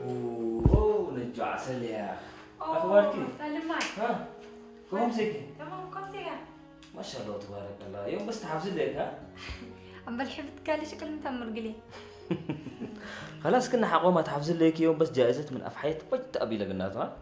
اوه نجو عسل يا اخ. اخبارك كيف؟ سلم معي. ها؟ كم سكي؟ تمام كم سكي؟ ما شاء الله تبارك الله، يوم بس تحافظ لك ها؟ عم بلحفت قال لي شكل متمر قلي. خلاص كنا حقوم تحافظ لك يوم بس جائزة من أفحيت بجت أبي لقناته ها؟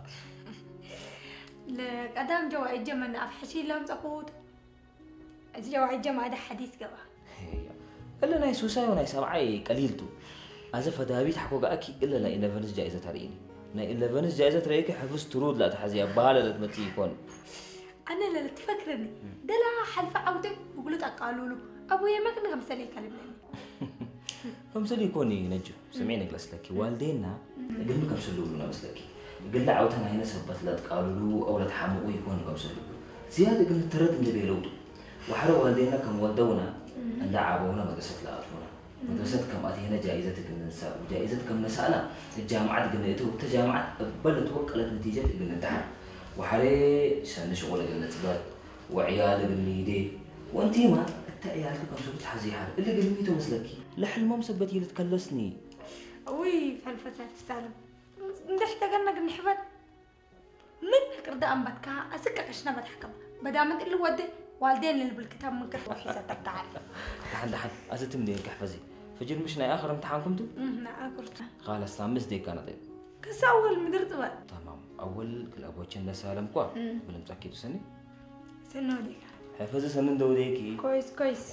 لك أدام جوا إجا من أفحشي لهم تقود. جوا إجا ما هذا حديث قبا. إلا ناي سوساي وناي سبعي قليلتو. أزف دابيت حقوق أكي إلا لا إلا فنس جائزة تريني. نا إلا فنس جائزة تريك حفظ ترود لا تحزي أبالا لا تمتي يكون. أنا لا تفكرني. ده لا حلف عودة بقولوا تقالوا له. أبويا ما كنا خمسة لي كلمني. خمسة لي كوني نجو. سمعيني قلت لك والدينا قلنا كم سلولنا بس لك. قلنا عودنا هنا سبت لا تقالوا له أو لا تحمقوا يكون كم سلولنا. زيادة قلنا ترد إن بيلودو. وحروا والدينا كم ولدونا أن لعبونا مدرسة لا أطفونا. مدرسة كم أتينا جائزة النساء وجائزة كم نسأنا الجامعة قلنا يتوه تجامعة بلت وقلت نتيجة قلنا امتحان وحري سنة شغل قلنا تبات وعيال قلنا يدي وانتي ما انت عيالك كم سويت حزي حال اللي قلميته مسلكي لحل ما مسبتي اللي تكلسني وي فالفتاة سالم ندحت قلنا قلنا حفظ من كرد أم بتكا أسكك عشنا بتحكم بدامت اللي ودي والدين اللي بالكتاب من كتب وحيسة تبتعال دحن أزت منين كحفزي فجر مشنا آخر امتحانكم تو؟ آخر خلاص سامس دي كانت طيب كس أول مدرت بقى تمام أول كل أبو تشنا سالم كوا بالمتأكد سني سنو ديك حفظي سنن دو ديكي كويس كويس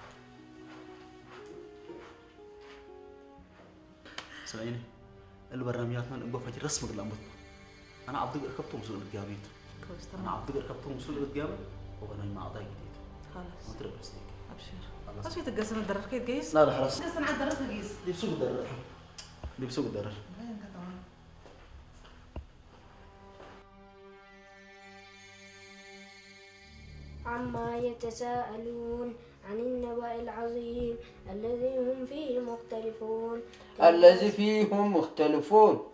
سمعيني البرنامجات من أبو فجر رسم الأمر أنا عبد ركبته مسؤول الجامعة كويس أنا عبد ركبته مسؤول الجامعة وأنا ما أعطاه جديد خلاص ما تربس ليك أبشر خلاص تتقسم الدرر كيف تقيس؟ لا خلاص تقسم على الدرر تقيس دي بسوق الدرر دي بسوق الدرر عما يتساءلون عن النبأ العظيم الذي هم فيه مختلفون الذي فيهم مختلفون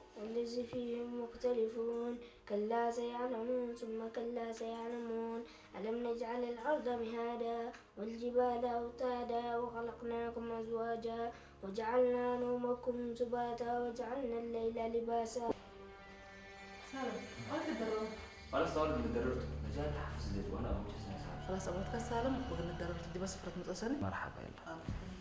كلا سيعلمون ثم كلا سيعلمون ألم نجعل الأرض مهادا والجبال أوتادا وخلقناكم أزواجا وجعلنا نومكم سباتا وجعلنا الليل لباسا. سالم ما تدرر خلاص طالب من دررته نجاة حفظ لي وأنا أبو جسنا خلاص أبغى سالم وقلنا الدرر تدي بس فرق متصلين مرحبا يلا